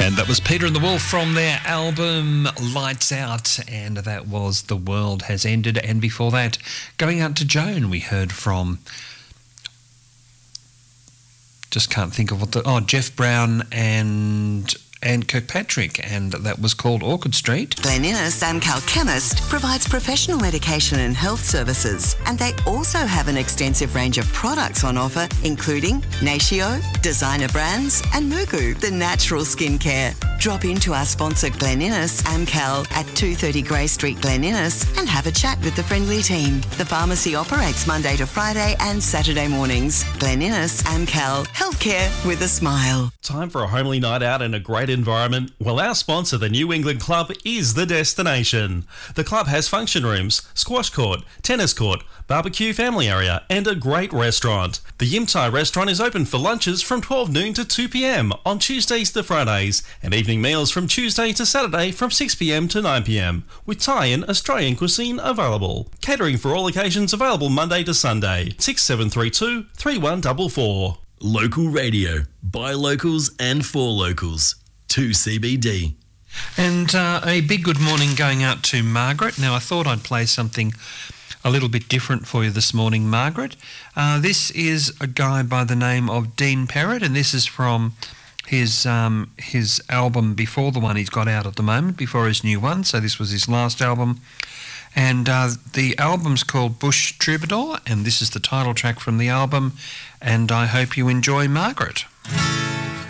And that was Peter and the Wolf from their album Lights Out, and that was The World Has Ended. And before that, going out to Joan, we heard from, just can't think of what Jeff Brown and Kirkpatrick, and that was called Orchid Street. Glen Innes Amcal Chemist provides professional medication and health services, and they also have an extensive range of products on offer, including Natio, designer brands, and Mugu, the natural skincare. Drop into our sponsor Glen Innes Amcal at 230 Grey Street, Glen Innes, and have a chat with the friendly team. The pharmacy operates Monday to Friday and Saturday mornings. Glen Innes Amcal, healthcare with a smile. Time for a homely night out in a great environment? Well, our sponsor, the New England Club, is the destination. The club has function rooms, squash court, tennis court, barbecue family area, and a great restaurant. The Yim Thai restaurant is open for lunches from 12 noon to 2 p.m. on Tuesdays to Fridays, and evening meals from Tuesday to Saturday from 6 p.m. to 9 p.m, with Thai and Australian cuisine available. Catering for all occasions available Monday to Sunday. 6732 3144. Local radio, by locals and for locals. 2CBD. And a big good morning going out to Margaret. Now, I thought I'd play something a little bit different for you this morning, Margaret. This is a guy by the name of Dean Perrott, and this is from his album before the one he's got out at the moment, before his new one. So this was his last album. And the album's called Bush Troubadour, and this is the title track from the album. And I hope you enjoy Margaret.